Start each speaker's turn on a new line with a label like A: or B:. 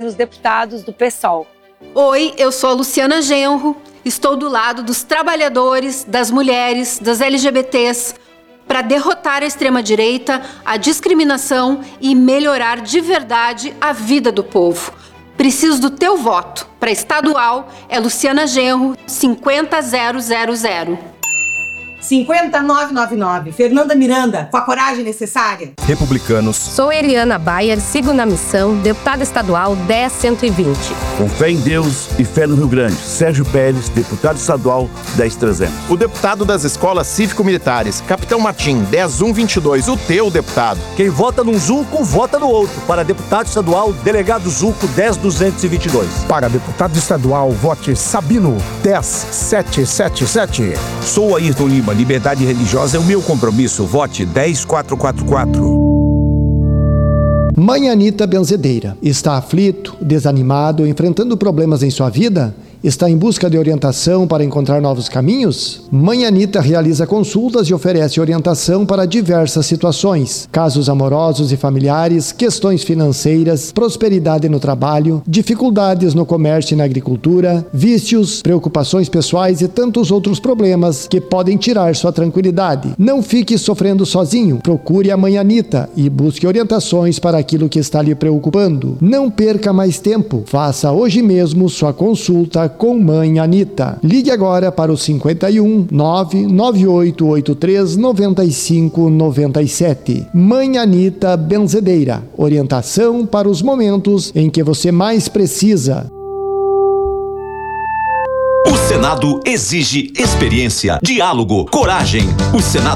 A: nos deputados do PSOL.
B: Oi, eu sou a Luciana Genro, estou do lado dos trabalhadores, das mulheres, das LGBTs, para derrotar a extrema-direita, a discriminação e melhorar de verdade a vida do povo. Preciso do teu voto. Para estadual, é Luciana Genro, 50000.
C: 50999. Fernanda Miranda, com a coragem necessária.
D: Republicanos.
E: Sou Eliana Bayer, sigo na missão, deputada estadual 10120.
F: Com fé em Deus e fé no Rio Grande. Sérgio Pérez, deputado estadual 10300.
D: O deputado das escolas cívico-militares, Capitão Martim, 10122, o teu deputado.
G: Quem vota num Zulco, vota no outro. Para deputado estadual, delegado Zulco 10222.
H: Para deputado estadual, vote Sabino 10777.
F: Sou Ayrton Lima, liberdade religiosa é o meu compromisso. Vote 10444.
I: Mãe Anita Benzedeira. Está aflito, desanimado, enfrentando problemas em sua vida? Está em busca de orientação para encontrar novos caminhos? Mãe Anita realiza consultas e oferece orientação para diversas situações: casos amorosos e familiares, questões financeiras, prosperidade no trabalho, dificuldades no comércio e na agricultura, vícios, preocupações pessoais e tantos outros problemas que podem tirar sua tranquilidade. Não fique sofrendo sozinho. Procure a Mãe Anita e busque orientações para aquilo que está lhe preocupando. Não perca mais tempo. Faça hoje mesmo sua consulta com Mãe Anita. Ligue agora para o 51 99883 9597. Mãe Anita Benzedeira. Orientação para os momentos em que você mais precisa.
J: O Senado exige experiência, diálogo, coragem. O Senado